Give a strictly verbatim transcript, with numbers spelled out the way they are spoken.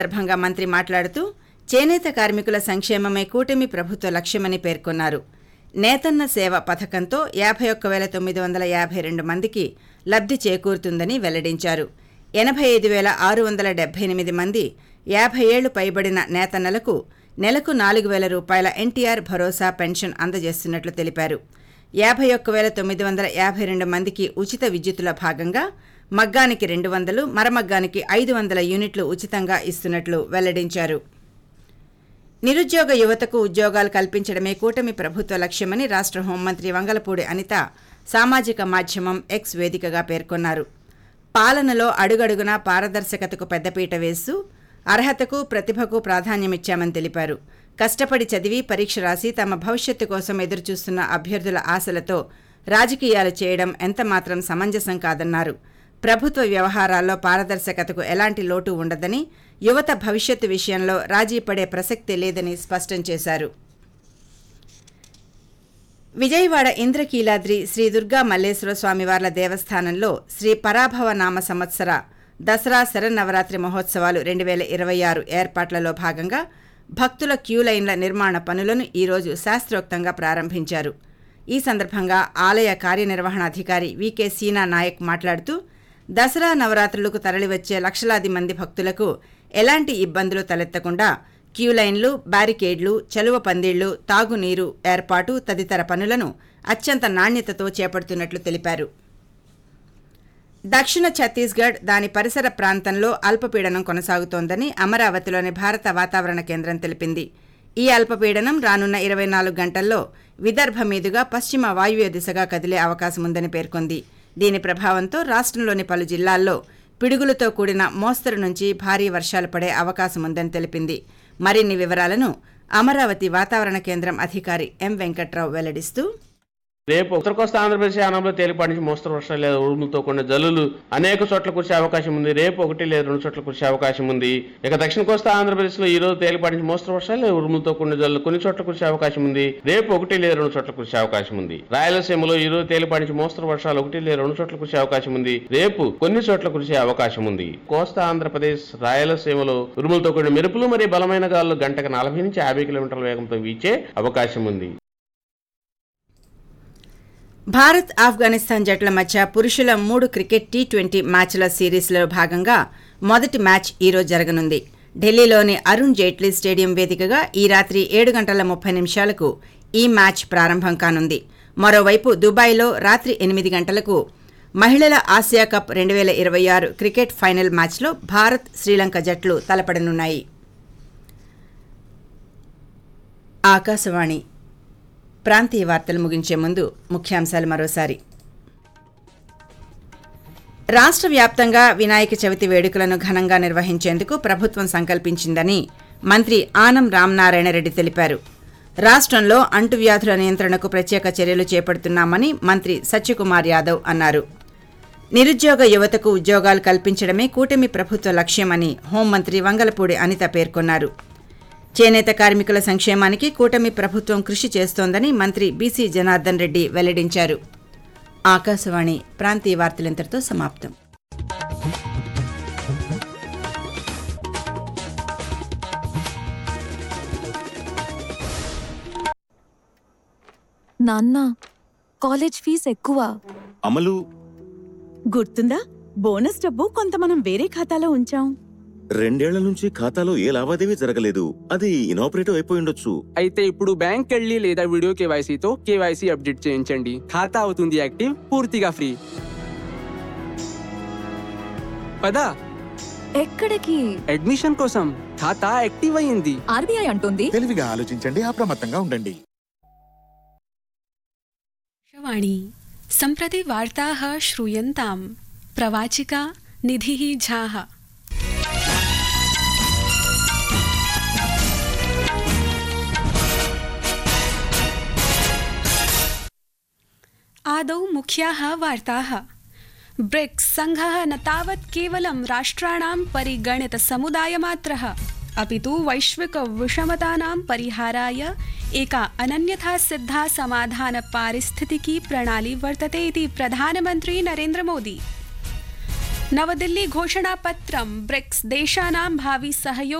సందర్భంగా మంత్రి మాట్లాడుతూ చేనేత కార్మికుల సంక్షేమమే కూటమి ప్రభుత్వ లక్ష్యమని పేర్కొన్నారు. నేతన్న సేవ పథకంతో యాభై ఒక్క వేల తొమ్మిది వందల యాభై రెండు మందికి లబ్ధి చేకూరుతుందని వెల్లడించారు. ఎనభై ఐదు వేల ఆరు వందల డెబ్బై ఎనిమిది మంది యాభై ఏళ్లు పైబడిన నేతన్నలకు నెలకు నాలుగు వేల రూపాయల ఎన్టీఆర్ భరోసా పెన్షన్ అందజేస్తున్నట్లు తెలిపారు. యాభై ఒక్క వేల తొమ్మిది వందల యాభై రెండు మందికి ఉచిత విద్యుత్తుల భాగంగా మగ్గానికి రెండు వందలు, మరమగ్గానికి ఐదు వందల యూనిట్లు ఉచితంగా ఇస్తున్నట్లు వెల్లడించారు. నిరుద్యోగ యువతకు ఉద్యోగాలు కల్పించడమే కూటమి ప్రభుత్వ లక్ష్యమని రాష్ట్ర హోంమంత్రి వంగలపూడి అనిత సామాజిక మాధ్యమం ఎక్స్ వేదికగా పేర్కొన్నారు. పాలనలో అడుగడుగునా పారదర్శకతకు పెద్దపీట వేస్తూ అర్హతకు, ప్రతిభకు ప్రాధాన్యమిచ్చామని తెలిపారు. కష్టపడి చదివి పరీక్ష రాసి తమ భవిష్యత్తు కోసం ఎదురుచూస్తున్న అభ్యర్థుల ఆశలతో రాజకీయాలు చేయడం ఎంతమాత్రం సమంజసం కాదన్నారు. ప్రభుత్వ వ్యవహారాల్లో పారదర్శకతకు ఎలాంటి లోటు ఉండదని, యువత భవిష్యత్తు విషయంలో రాజీ పడే ప్రసక్తే లేదని స్పష్టం చేశారు. విజయవాడ ఇంద్రకీలాద్రి శ్రీ దుర్గా మల్లేశ్వర స్వామివార్ల దేవస్థానంలో శ్రీ పరాభవ నామ సంవత్సర దసరా శరన్నవరాత్రి మహోత్సవాలు రెండు వేల ఇరవై ఆరు ఏర్పాట్లలో భాగంగా భక్తుల క్యూలైన్ల నిర్మాణ పనులను ఈరోజు శాస్త్రోక్తంగా ప్రారంభించారు. ఈ సందర్భంగా ఆలయ కార్యనిర్వహణాధికారి వికే సీనా నాయక్ మాట్లాడుతూ దసరా నవరాత్రులకు తరలివచ్చే లక్షలాది మంది భక్తులకు ఎలాంటి ఇబ్బందులు తలెత్తకుండా క్యూలైన్లు, బ్యారికేడ్లు, చలువ పందిళ్లు, తాగునీరు ఏర్పాటు తదితర పనులను అత్యంత నాణ్యతతో చేపడుతున్నట్లు తెలిపారు. దక్షిణ ఛత్తీస్గఢ్, దాని పరిసర ప్రాంతంలో అల్పపీడనం కొనసాగుతోందని అమరావతిలోని భారత వాతావరణ కేంద్రం తెలిపింది. ఈ అల్పపీడనం రానున్న ఇరవై నాలుగు గంటల్లో విదర్భ మీదుగా పశ్చిమ వాయువ్య దిశగా కదిలే అవకాశముందని పేర్కొంది. దీని ప్రభావంతో రాష్ట్రంలోని పలు జిల్లాల్లో పిడుగులతో కూడిన మోస్తరు నుంచి భారీ వర్షాలు పడే అవకాశముందని తెలిపింది. మరిన్ని వివరాలను అమరావతి వాతావరణ కేంద్రం అధికారి ఎం వెంకట్రావు వెల్లడిస్తూ, రేపు ఉత్తర కోస్తా ఆంధ్రప్రదేశ్ యానంలో తేలిపాటి నుంచి మోస్తరు వర్షాలు లేదా ఉరుములతో కూడిన జల్లులు అనేక చోట్ల కురిసే అవకాశం ఉంది. రేపు ఒకటి లేదా రెండు చోట్ల కురిసే అవకాశం ఉంది. ఇక దక్షిణ కోస్తా ఆంధ్రప్రదేశ్ లో ఈ రోజు తేలిపాటి నుంచి మోస్తరు వర్షాలు లేదా ఉరుములతో కూడిన జల్లులు కొన్ని చోట్ల కురిసే అవకాశం ఉంది. రేపు ఒకటి లేదా రెండు చోట్ల కురిసే అవకాశం ఉంది. రాయలసీమలో ఈ రోజు తేలిపాటి నుంచి మోస్తరు వర్షాలు ఒకటి లేదా రెండు చోట్ల కురిసే అవకాశం ఉంది. రేపు కొన్ని చోట్ల కురిసే అవకాశం ఉంది. కోస్తా ఆంధ్రప్రదేశ్, రాయలసీమలో ఉరుములతో కూడిన మెరుపులు మరియు బలమైన గాలులు గంటకు నలభై నుంచి యాభై కిలోమీటర్ల వేగంతో వీచే అవకాశం ఉంది. భారత్, ఆఫ్ఘనిస్తాన్ జట్ల మధ్య పురుషుల మూడు క్రికెట్ టీ ట్వంటీ మ్యాచ్ల సిరీస్లో భాగంగా మొదటి మ్యాచ్ ఈరోజు జరగనుంది. ఢిల్లీలోని అరుణ్ జైట్లీ స్టేడియం వేదికగా ఈ రాత్రి ఏడు గంటల ముప్పై నిమిషాలకు ఈ మ్యాచ్ ప్రారంభం కానుంది. మరోవైపు దుబాయ్లో రాత్రి ఎనిమిది గంటలకు మహిళల ఆసియా కప్ రెండు వేల ఇరవై ఆరు క్రికెట్ ఫైనల్ మ్యాచ్లో భారత్, శ్రీలంక జట్లు తలపడనున్నాయి. ఆకాశవాణి ప్రాంతీయ వార్తలు ముగించే ముందు ముఖ్యాంశాలు మరోసారి. రాష్ట్ర వ్యాప్తంగా వినాయక చవితి వేడుకలను ఘనంగా నిర్వహించేందుకు ప్రభుత్వం సంకల్పించిందని మంత్రి ఆనం రామనారాయణ రెడ్డి తెలిపారు. రాష్ట్రంలో అంటువ్యాధుల నియంత్రణకు ప్రత్యేక చర్యలు చేపడుతున్నామని మంత్రి సత్యకుమార్ యాదవ్ అన్నారు. నిరుద్యోగ యువతకు ఉద్యోగాలు కల్పించడమే కూటమి ప్రభుత్వ లక్ష్యమని హోంమంత్రి వంగలపూడి అనిత పేర్కొన్నారు. చేనేత కార్మికుల సంక్షేమానికి కూటమి ప్రభుత్వం కృషి చేస్తోందని మంత్రి బీసీ జనార్దన్ రెడ్డి వెల్లడించారు. ఆకాశవాణి ప్రాంతీయ వార్తలింతటితో సమాప్తం. నాన్న, కాలేజ్ ఫీజు ఎక్కువ. అమలు, గుర్తుందా? బోనస్ డబ్బు కొంత మనం వేరే ఖాతాలో ఉంచాం. రెండేళ్ల నుంచి ఖాతాలో ఏ లావాదేవీ జరగలేదు. అది ఇనాపరేటివ్ అయిపోయి ఉండొచ్చు. అయితే ఇప్పుడు బ్యాంక్ వెళ్ళి లేదా వీడియో కేవైసీతో కేవైసీ అప్డేట్ చేయించండి. ఖాతా అవుతుంది యాక్టివ్, పూర్తిగా ఫ్రీ. పదా ఎక్కడికి? అడ్మిషన్ కోసం. ఖాతా యాక్టివ్ అయ్యింది. ఆర్బీఐ అంటుంది తెలివిగా ఆలోచించండి, అప్రమత్తంగా ఉండండి. వాణి సంప్రతి వార్తాః శ్రూయంతాం. ప్రవాచికా నిధిః ఝాః. आदौ मुख्याः वार्ताः। ब्रिक्स संघः न तावत् केवलं राष्ट्राणां परिगणितसमुदायमात्रः अपितु वैश्विकविषमतानां परिहाराय एका अनन्यथा सिद्धा समाधान पारिस्थितिकी प्रणाली वर्तते इति प्रधानमन्त्री नरेन्द्र मोदी। नवदिल्ली घोषणापत्रं ब्रिक्स देशानां भावि सहयोग